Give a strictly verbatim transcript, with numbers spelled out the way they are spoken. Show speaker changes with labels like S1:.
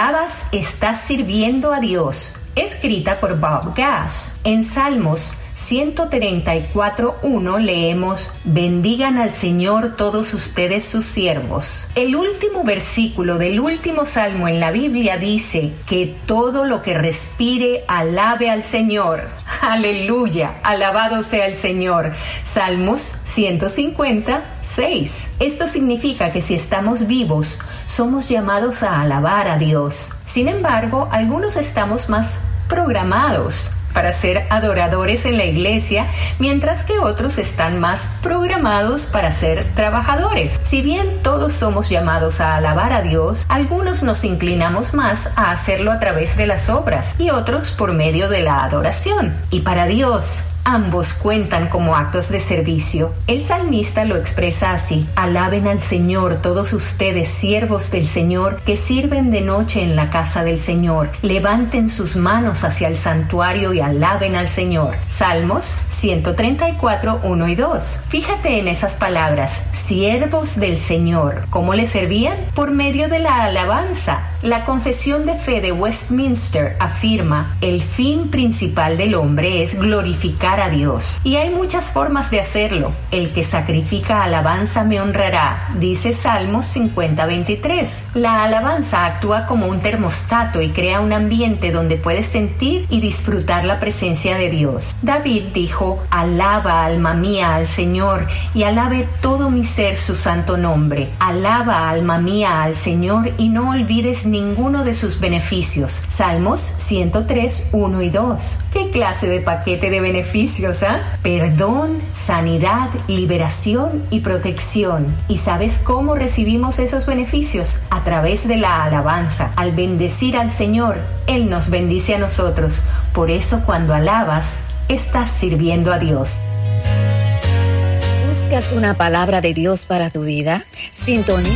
S1: alabas, estás sirviendo a Dios. Escrita por Bob Gass. En Salmos ciento treinta y cuatro uno leemos: bendigan al Señor todos ustedes sus siervos. El último versículo del último salmo en la Biblia dice que todo lo que respire alabe al Señor. Aleluya, alabado sea el Señor. Salmos ciento cincuenta seis. Esto significa que si estamos vivos, somos llamados a alabar a Dios. Sin embargo, algunos estamos más programados para ser adoradores en la iglesia, mientras que otros están más programados para ser trabajadores. Si bien todos somos llamados a alabar a Dios, algunos nos inclinamos más a hacerlo a través de las obras y otros por medio de la adoración. Y para Dios, ambos cuentan como actos de servicio. El salmista lo expresa así: alaben al Señor todos ustedes, siervos del Señor, que sirven de noche en la casa del Señor. Levanten sus manos hacia el santuario y alaben al Señor. Salmos ciento treinta y cuatro uno y dos. Fíjate en esas palabras, siervos del Señor. ¿Cómo le servían? Por medio de la alabanza. La Confesión de Fe de Westminster afirma: el fin principal del hombre es glorificar a Dios. Y hay muchas formas de hacerlo. El que sacrifica alabanza me honrará, dice Salmos cincuenta veintitrés. La alabanza actúa como un termostato y crea un ambiente donde puedes sentir y disfrutar la presencia de Dios. David dijo: alaba, alma mía, al Señor, y alabe todo mi ser su santo nombre. Alaba, alma mía, al Señor, y no olvides ninguno de sus beneficios. Salmos ciento tres uno y dos. ¿Qué clase de paquete de beneficios? ¿Ah? Perdón, sanidad, liberación y protección. ¿Y sabes cómo recibimos esos beneficios? A través de la alabanza. Al bendecir al Señor, Él nos bendice a nosotros. Por eso, cuando alabas, estás sirviendo a Dios.
S2: ¿Buscas una palabra de Dios para tu vida? Sintoniza